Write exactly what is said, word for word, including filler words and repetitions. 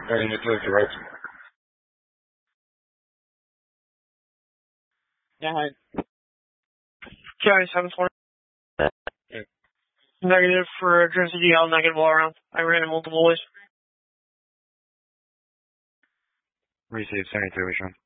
And you took the right. Yeah, hi. Carry seven twenty. Yeah. Negative for Jersey D L, negative all around. I ran in multiple ways. Receive seventy-two, Sean.